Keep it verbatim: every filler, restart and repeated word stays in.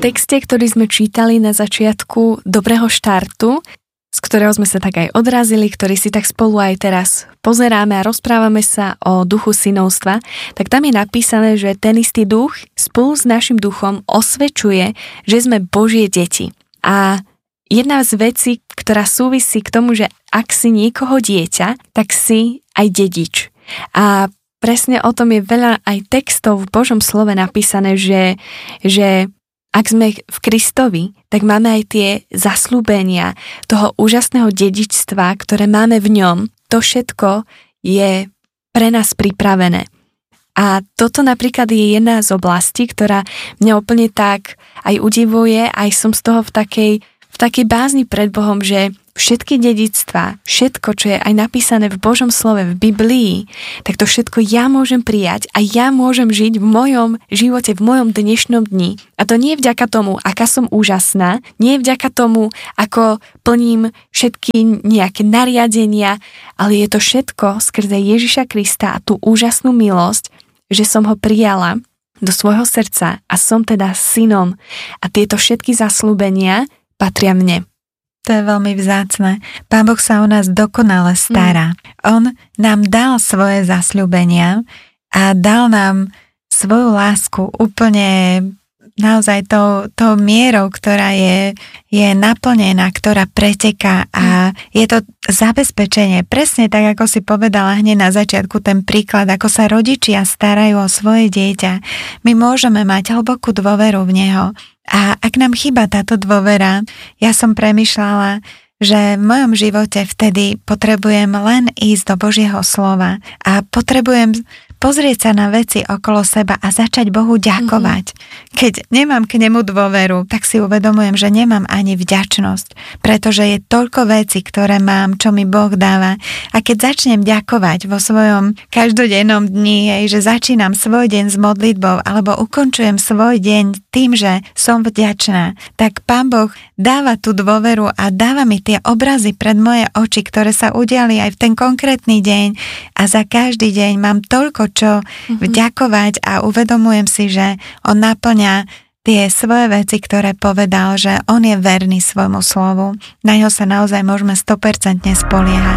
texte, ktorý sme čítali na začiatku Dobrého štartu, z ktorého sme sa tak aj odrazili, ktorý si tak spolu aj teraz pozeráme a rozprávame sa o duchu synovstva, tak tam je napísané, že ten istý duch spolu s našim duchom osvedčuje, že sme Božie deti. A jedna z vecí, ktorá súvisí k tomu, že ak si niekoho dieťa, tak si aj dedič. A presne o tom je veľa aj textov v Božom slove napísané, že, že ak sme v Kristovi, tak máme aj tie zasľúbenia toho úžasného dedičstva, ktoré máme v ňom. To všetko je pre nás pripravené. A toto napríklad je jedna z oblastí, ktorá mňa úplne tak aj udivuje, aj som z toho v takej, v takej bázni pred Bohom, že všetky dedičstvá, všetko, čo je aj napísané v Božom slove, v Biblii, tak to všetko ja môžem prijať a ja môžem žiť v mojom živote, v mojom dnešnom dni. A to nie je vďaka tomu, aká som úžasná, nie je vďaka tomu, ako plním všetky nejaké nariadenia, ale je to všetko skrze Ježiša Krista a tú úžasnú milosť, že som ho prijala do svojho srdca a som teda synom. A tieto všetky zasľúbenia patria mne. To je veľmi vzácne. Pán Boh sa o nás dokonale stará. Mm. On nám dal svoje zasľúbenia a dal nám svoju lásku úplne naozaj tou, tou mierou, ktorá je, je naplnená, ktorá preteká a je to zabezpečenie. Presne tak, ako si povedala hneď na začiatku ten príklad, ako sa rodičia starajú o svoje dieťa. My môžeme mať hlbokú dôveru v neho. A ak nám chýba táto dôvera, ja som premýšľala, že v mojom živote vtedy potrebujem len ísť do Božieho slova a potrebujem pozrieť sa na veci okolo seba a začať Bohu ďakovať. Mm-hmm. Keď nemám k nemu dôveru, tak si uvedomujem, že nemám ani vďačnosť, pretože je toľko vecí, ktoré mám, čo mi Boh dáva. A keď začnem ďakovať vo svojom každodennom dni, hej, že začínam svoj deň s modlitbou alebo ukončujem svoj deň tým, že som vďačná, tak Pán Boh dáva tú dôveru a dáva mi tie obrazy pred moje oči, ktoré sa udiali aj v ten konkrétny deň a za každý deň mám toľko čo mm-hmm. vďakovať a uvedomujem si, že on naplňa tie svoje veci, ktoré povedal, že on je verný svojmu slovu. Na ňo sa naozaj môžeme sto percent spoliehať.